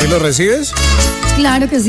¿Sí lo recibes? Claro que sí.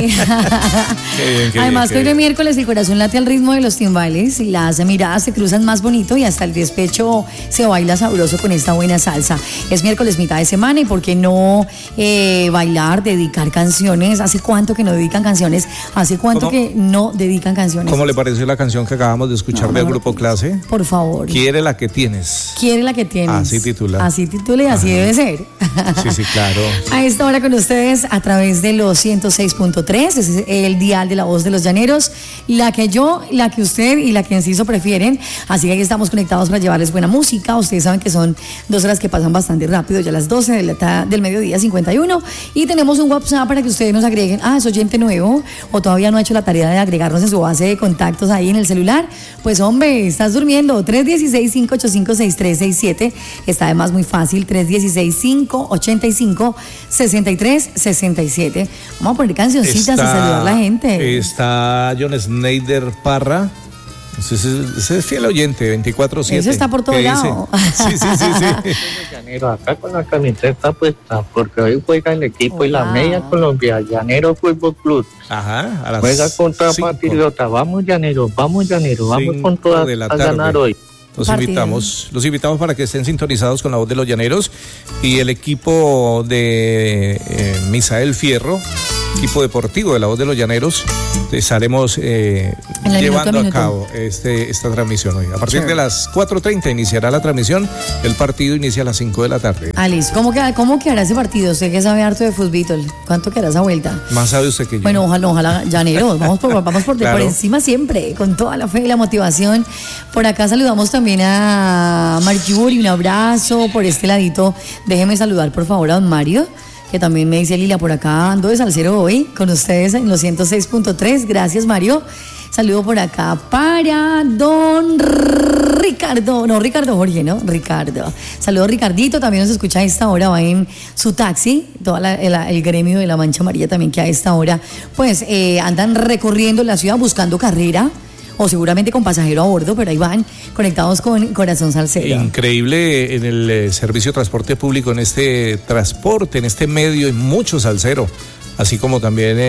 Además, que hoy de miércoles el corazón late al ritmo de los timbales y las miradas se cruzan más bonito y hasta el despecho se baila sabroso con esta buena salsa. Es miércoles, mitad de semana, y ¿por qué no bailar, dedicar canciones? ¿Hace cuánto que no dedican canciones? ¿Hace cuánto que no dedican canciones? ¿Cómo le pareció la canción que acabamos de escuchar del Grupo Clase? Por favor. Quiere la que tienes. Quiere la que tienes. Así titula. Así titula y así debe ser. Sí, claro. A esta hora con ustedes a través de los 106.3, ese es el dial de la voz de los llaneros, la que yo, la que usted y la que Enciso prefieren. Así que aquí estamos conectados para llevarles buena música. Ustedes saben que son 2 horas que pasan bastante rápido, ya las 12 del mediodía 51, y tenemos un WhatsApp para que ustedes nos agreguen. Es oyente nuevo o todavía no ha hecho la tarea de agregarnos en su base de contactos ahí en el celular. Pues hombre, estás durmiendo. 316-585-6367. Está además muy fácil. 316-585-6367. Vamos a poner cancioncitas y saludar a la gente. Está John Schneider Parra. Ese es fiel oyente, 24/7. Eso está por todo lado. Sí. Llanero, acá con la camiseta puesta, porque hoy juega el equipo y la media Colombia, Llanero Fútbol Club. Ajá, juega contra Patriota. Vamos Llanero, vamos con todas a ganar hoy. Los invitamos para que estén sintonizados con la voz de los llaneros y el equipo de Misael Fierro, equipo deportivo de la voz de los llaneros. Estaremos llevando a cabo esta transmisión hoy. A partir de las 4:30 iniciará la transmisión. El partido inicia a las 5 de la tarde. Alice, ¿cómo quedará ese partido? Usted que sabe harto de fútbol, ¿cuánto quedará esa vuelta? Más sabe usted que yo. Bueno, ojalá, llaneros, vamos por claro. Por encima siempre, con toda la fe y la motivación. Por acá saludamos también a Marjorie, un abrazo por este ladito. Déjeme saludar por favor a don Mario, que también me dice Lila, por acá ando de salsero hoy con ustedes en los 106.3. Gracias, Mario. Saludo por acá para don Ricardo, Ricardo. Saludos, Ricardito, también nos escucha a esta hora, va en su taxi, el gremio de la Mancha Amarilla también, que a esta hora pues andan recorriendo la ciudad buscando carrera, o seguramente con pasajero a bordo, pero ahí van conectados con Corazón Salsero. Increíble en el servicio de transporte público, en este transporte, en este medio, hay mucho salsero, así como también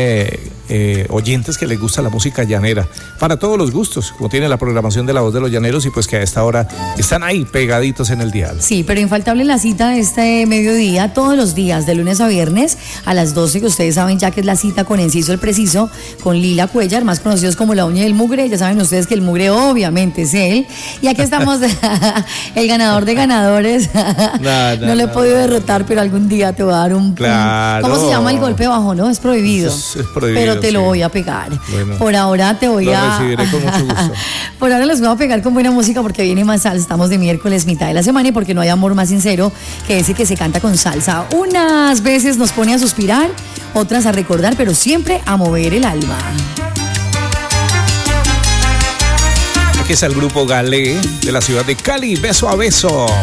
oyentes que les gusta la música llanera, para todos los gustos, como tiene la programación de la voz de los llaneros, y pues que a esta hora están ahí pegaditos en el dial. Sí, pero infaltable la cita de este mediodía, todos los días, de lunes a viernes, a las 12, que ustedes saben ya que es la cita con Enciso el Preciso, con Lila Cuellar, más conocidos como la uña del mugre. Ya saben ustedes que el mugre obviamente es él, y aquí estamos, el ganador de ganadores. No le he podido derrotar, pero algún día te voy a dar un... Claro. ¿Cómo se llama el golpe bajo? No, es prohibido. Es prohibido, pero te lo voy a pegar. Bueno, por ahora te voy lo recibiré con mucho gusto. Por ahora les voy a pegar con buena música porque viene más salsa. Estamos de miércoles, mitad de la semana, y porque no hay amor más sincero que ese que se canta con salsa. Unas veces nos pone a suspirar, otras a recordar, pero siempre a mover el alma. Aquí está el grupo Galé de la ciudad de Cali, Beso a Beso.